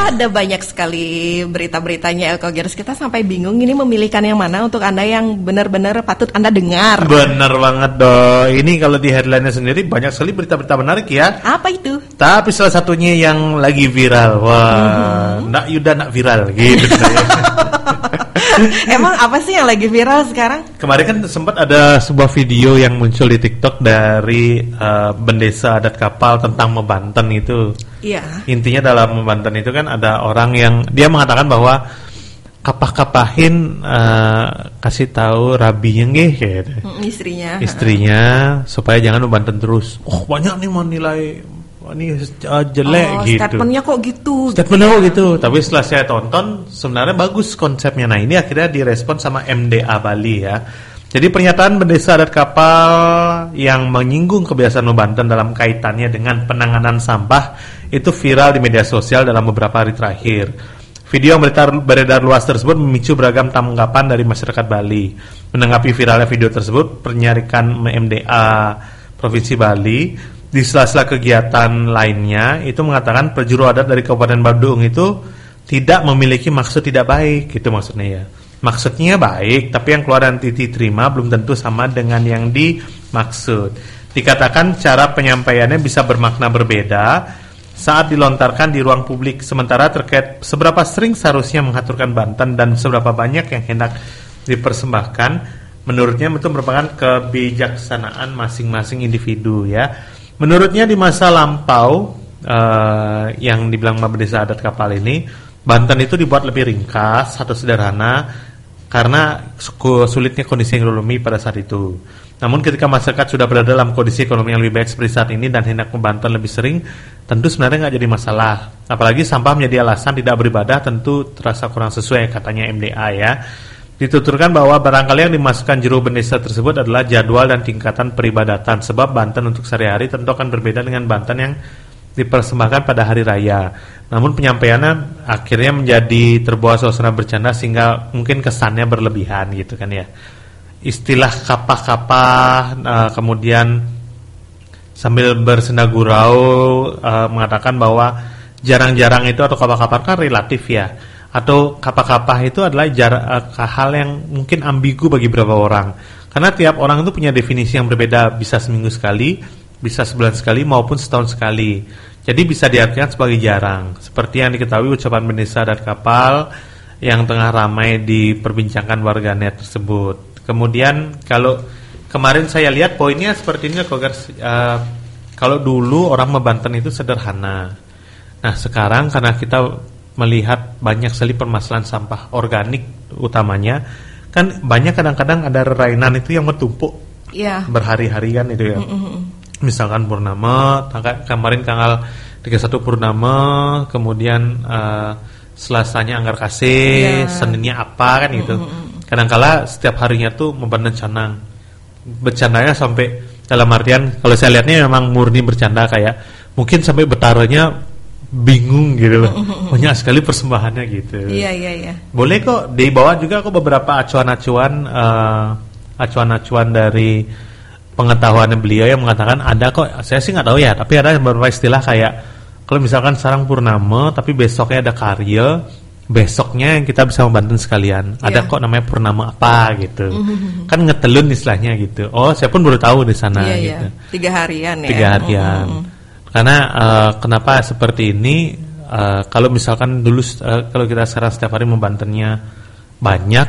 Ada banyak sekali berita-beritanya Elkogers. Kita sampai bingung ini memilihkan yang mana untuk Anda yang benar-benar patut Anda dengar. Benar banget dong. Ini kalau di headline-nya sendiri banyak sekali berita-berita menarik ya. Apa itu? Tapi salah satunya yang lagi viral. Wah, nak Yuda nak viral gitu. Emang apa sih yang lagi viral sekarang? Kemarin kan sempat ada sebuah video yang muncul di TikTok dari Bendesa Adat Kapal tentang Mebanten itu. Iya. Intinya dalam Mebanten itu kan ada orang yang dia mengatakan bahwa kapah-kapahin kasih tahu rabinya nggih gitu. Istrinya supaya jangan Mebanten terus. Oh, banyak nih menilai ini jelek gitu. Statementnya kok gitu. Tapi setelah saya tonton sebenarnya bagus konsepnya. Nah ini akhirnya direspon sama MDA Bali ya. Jadi pernyataan Bendesa Adat Kapal yang menyinggung kebiasaan Mebanten dalam kaitannya dengan penanganan sampah itu viral di media sosial dalam beberapa hari terakhir. Video yang beredar luas tersebut memicu beragam tanggapan dari masyarakat Bali. Menanggapi viralnya video tersebut, penyarikan MDA Provinsi Bali di sela-sela kegiatan lainnya itu mengatakan penjuru adat dari Kabupaten Badung itu tidak memiliki maksud tidak baik, gitu maksudnya ya. Maksudnya baik, tapi yang keluar dan diterima belum tentu sama dengan yang dimaksud. Dikatakan cara penyampaiannya bisa bermakna berbeda saat dilontarkan di ruang publik, sementara terkait seberapa sering seharusnya mengaturkan Banten dan seberapa banyak yang hendak dipersembahkan, menurutnya itu merupakan kebijaksanaan masing-masing individu ya. Menurutnya di masa lampau yang dibilang Bendesa Adat Kapal ini, Banten itu dibuat lebih ringkas atau sederhana karena sulitnya kondisi yang dilalui pada saat itu. Namun ketika masyarakat sudah berada dalam kondisi ekonomi yang lebih baik seperti saat ini dan hendak ke Banten lebih sering, tentu sebenarnya nggak jadi masalah. Apalagi sampah menjadi alasan tidak beribadah tentu terasa kurang sesuai, katanya MDA ya. Dituturkan bahwa barangkali yang dimasukkan juru Bendesa tersebut adalah jadwal dan tingkatan peribadatan, sebab Banten untuk sehari-hari tentu akan berbeda dengan Banten yang dipersembahkan pada hari raya. Namun penyampaiannya akhirnya menjadi terbawa suasana bercanda sehingga mungkin kesannya berlebihan gitu kan ya. Istilah kapah-kapah kemudian sambil bersenda gurau mengatakan bahwa jarang-jarang itu atau kapah-kapah kan relatif ya. Atau kapah-kapah itu adalah hal yang mungkin ambigu bagi beberapa orang. Karena tiap orang itu punya definisi yang berbeda, bisa seminggu sekali, bisa sebulan sekali, maupun setahun sekali. Jadi bisa diartikan sebagai jarang. Seperti yang diketahui ucapan Bendesa Adat Kapal yang tengah ramai diperbincangkan warganet tersebut. Kemudian kalau kemarin saya lihat poinnya seperti ini, kalau dulu orang Mebanten itu sederhana. Nah sekarang karena kita melihat banyak sekali permasalahan sampah organik utamanya, kan banyak kadang-kadang ada rerainan itu yang bertumpuk berhari-hari kan itu ya. Misalkan Purnama, kemarin tanggal 31 Purnama, kemudian Selasanya Anggar Kasih, Seninnya apa kan gitu. Kadang-kala setiap harinya tuh Mebanten canang. Bercandanya sampai dalam artian kalau saya lihatnya memang murni bercanda, kayak mungkin sampai betaronya bingung gitu loh. Banyak sekali persembahannya gitu. Iya. Boleh kok dibawa juga kok beberapa acuan-acuan dari pengetahuan beliau yang mengatakan ada kok. Saya sih nggak tahu ya, tapi ada beberapa istilah kayak kalau misalkan sekarang Purnama tapi besoknya ada Karya, besoknya yang kita bisa Membanten sekalian. Ada kok namanya Purnama apa gitu. Kan ngetelun istilahnya gitu. Oh, saya pun baru tahu di sana gitu. 3 harian ya. 3 harian. Karena kenapa seperti ini? Kalau misalkan dulu kalau kita sekarang setiap hari Membantennya banyak,